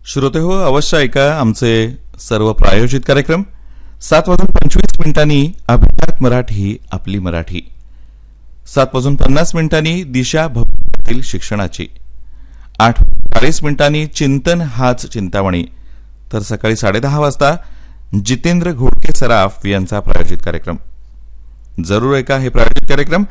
श्रोते हो, अवश्य ऐका आमचे सर्व प्रायोजित कार्यक्रम. 7:25 अभिजात मराठी आपली मराठी. 7:50 दिशा भविष्यातील शिक्षणाची. 8:40 चिंतन हाच चिंतामणी. तर सकाळी 10:30 वाजता जितेंद्र घोडके सराफ यांचा प्रायोजित कार्यक्रम. जरूर ऐका हे प्रायोजित कार्यक्रम.